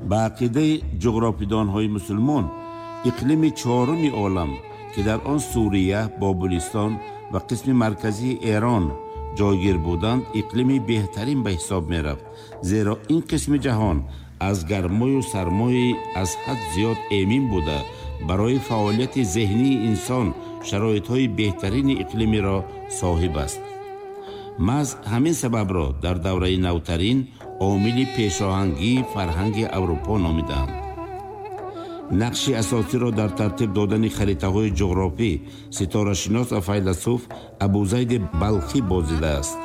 ба ақидаи ҷуғрофидонҳои мусулмон иқлими чоруми олам ки дар он Сурия, Бобулистон ва қисми марказии Эрон ҷойгир буданд, иқлими беҳтарин ба ҳисоб мерафт, зеро ин қисми ҷаҳон аз гармою сармои аз ҳад зиёд эмин буда барои фаъолияти зеҳнии инсон шароитҳои беҳтарини иқлимиро соҳиб аст. маҳз ҳамин сабабро дар давраи навтарин омили пешоҳангии фарҳанги Аврупо номиданд. нақши асосиро дар тартиб додани харитаҳои ҷуғрофӣ ситорашинос ва файласуф Абузайди Балхӣ бозидааст.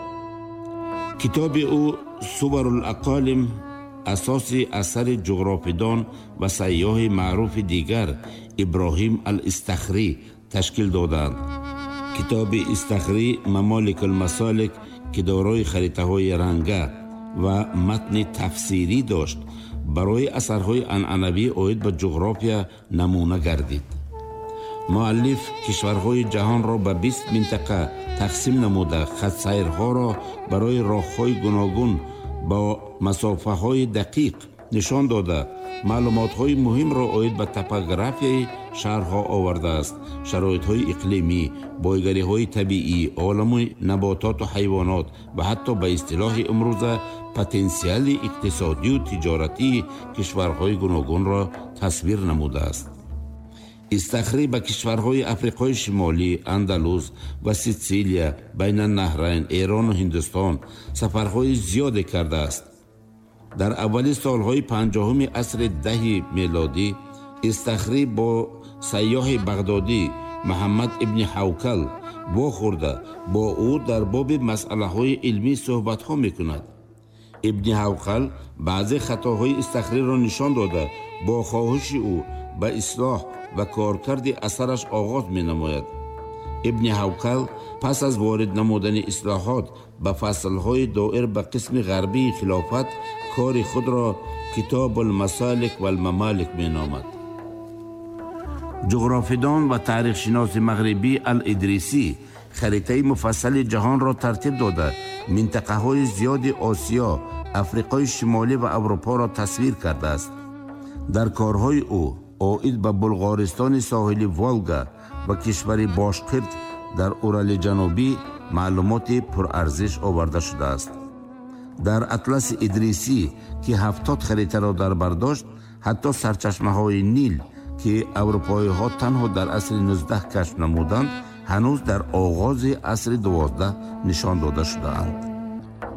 китоби ӯ Суварулақолим асоси асари ҷуғрофидон ва сайёҳи маъруфи дигар Иброҳим ал-Истахрӣ ташкил доданд. китоби Истахрӣ Мамоликулмасолик ки дорои харитаҳои ранга ва матни тафсирӣ дошт, барои асарҳои анъанавӣ оид ба ҷуғрофия намуна гардид. муаллиф кишварҳои ҷаҳонро ба 20 минтақа тақсим намуда хатсайрҳоро барои роҳҳои гуногун ба масофаҳои дақиқ нишон дода маълумотҳои муҳимро оид ба топографияи шаҳрҳо овардааст, шароитҳои иқлимӣ, бойгариҳои табиӣ, олами набототу ҳайвонот ва ҳатто ба истилоҳи имрӯза потенсиали иқтисодию тиҷоратии кишварҳои гуногунро тасвир намудааст. истахрӣ ба кишварҳои африқои шимолӣ, Андалус ва Ситсилия, Байнаннаҳрайн, Эрону Ҳиндустон сафарҳои зиёде кардааст. дар аввали солҳои 50-уми асри 10 мелодӣ истахрӣ бо сайёҳи бағдодӣ Муҳаммад ибни Ҳавкал вохӯрда бо ӯ дар боби масъалаҳои илмӣ суҳбатҳо мекунад. ибни Ҳавкал баъзе хатоҳои истахриро нишон дода бо хоҳиши ӯ ба ислоҳ ва коркарди асараш оғоз менамояд. ибни Ҳавкал пас аз ворид намудани ислоҳот ба фаслҳои доир ба қисми ғарбии хилофат кори худро Китобулмасолик валмамалик меномад. ҷуғрофидон ва таърихшиноси мағрибӣ Ал-Идрисӣ харитаи муфассали ҷаҳонро тартиб дода минтақаҳои зиёди Осиё, Африқои шимолӣ ва Аврупоро тасвир кардааст. дар корҳои ӯ оид ба Булғористони соҳили Волга ва кишвари Бошқирт дар Урали ҷанубӣ маълумоти пурарзиш оварда шудааст. дар атласи Идрисӣ ки 70 харитаро дар бар дошт, ҳатто сарчашмаҳои Нил ки аврупоиҳо танҳо дар асри 19 кашф намуданд, ҳанӯз дар оғози асри 12 нишон дода шудаанд.